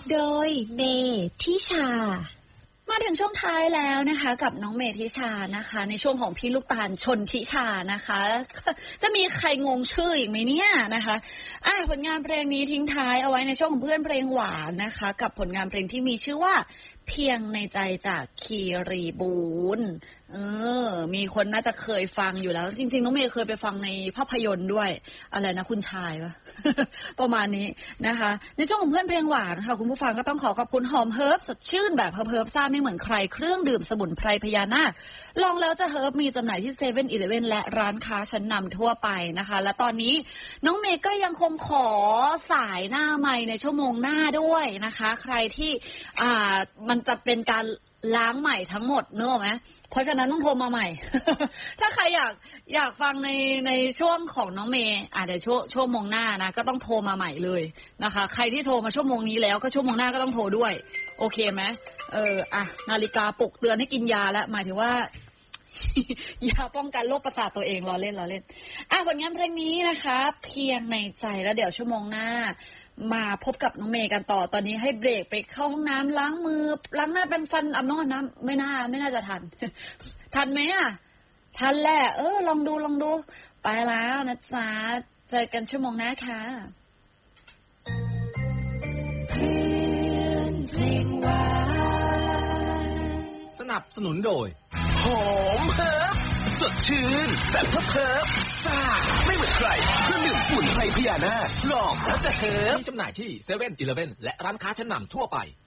โดยเมทิชามาถึงช่วงท้ายแล้วนะคะกับน้องเมทิชานะคะในช่วงของพี่ลูกตาลชนทิชานะคะจะมีใครงงชื่ออีกไหมเนี่ยนะคะผลงานเพลงนี้ทิ้งท้ายเอาไว้ในช่วงของเพื่อนเพลงหวานนะคะกับผลงานเพลงที่มีชื่อว่าเพียงในใจจากคีรีบูนมีคนน่าจะเคยฟังอยู่แล้วจริงๆน้องเมย์เคยไปฟังในภาพยนตร์ด้วยอะไรนะคุณชายปะ ประมาณนี้นะคะในช่วงของเพื่อนเพลงหวานค่ะคุณผู้ฟังก็ต้องขอบคุณหอมเฮิร์บสดชื่นแบบเฮิร์บซ่าไม่เหมือนใครเครื่องดื่มสมุนไพรพญานาคลองแล้วจะเฮิร์บมีจำหน่ายที่7-Eleven และร้านค้าชั้นนำทั่วไปนะคะและตอนนี้น้องเมย์ก็ยังคงขอสายหน้าไมค์ในชั่วโมงหน้าด้วยนะคะใครที่มันจะเป็นการล้างใหม่ทั้งหมดเนอะไหมเพราะฉะนั้นต้องโทรมาใหม่ ถ้าใครอยากฟังในช่วงของน้องเมย์เดี๋ยวชั่วโมงหน้านะก็ต้องโทรมาใหม่เลยนะคะใครที่โทรมาชั่วโมงนี้แล้วก็ชั่วโมงหน้าก็ต้องโทรด้วยโอเคไหมนาฬิกาปลุกเตือนให้กินยาแล้วหมายถึงว่า ยาป้องกันโรคประสาทตัวเองล้อเล่นผลงานเพลงนี้นะคะเพียงในใจแล้วเดี๋ยวชั่วโมงหน้ามาพบกับน้องเมย์กันต่อตอนนี้ให้เบรกไปเข้าห้องน้ำล้างมือล้างหน้าแปรงฟันอาบน้ำไม่น่าจะทัน ทันไหมทันแหละลองดูไปแล้วนะจ๊ะเจอกันชั่วโมงหน้าค่ะเพลงหวานสนับสนุนโดยหอมเฮิร์บสดชื่นแบบเฮิร์บซ่าไม่เหมือนใครเครื่องดื่มสมุนไพรพญานาคลองแล้วจะเฮิร์บมีจำหน่ายที่7-Eleven และร้านค้าชั้นนำทั่วไป